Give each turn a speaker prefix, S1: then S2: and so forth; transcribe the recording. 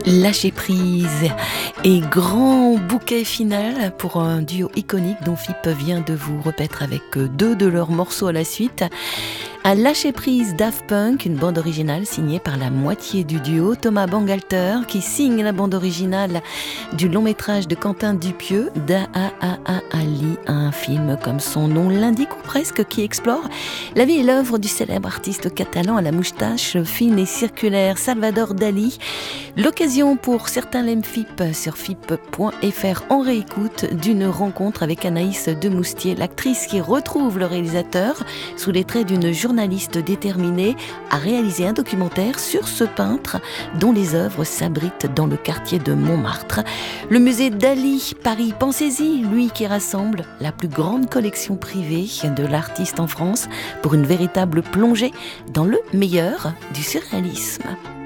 S1: Lâcher prise et grand bouquet final pour un duo iconique dont Philippe vient de vous repaître avec deux de leurs morceaux à la suite. À Lâcher prise Daft Punk, une bande originale signée par la moitié du duo, Thomas Bangalter, qui signe la bande originale du long métrage de Quentin Dupieux, Ali, un film comme son nom l'indique ou presque, qui explore la vie et l'œuvre du célèbre artiste catalan à la moustache fine et circulaire Salvador Dali. L'occasion pour certains l'aiment FIP sur FIP.fr en réécoute d'une rencontre avec Anaïs Demoustier, l'actrice qui retrouve le réalisateur sous les traits d'une journaliste déterminée à réaliser un documentaire sur ce peintre dont les œuvres s'abritent dans le quartier de Montmartre. Le musée Dali Paris, pensez-y, lui qui rassemble la plus grande collection privée de l'artiste en France pour une véritable plongée dans le meilleur du surréalisme.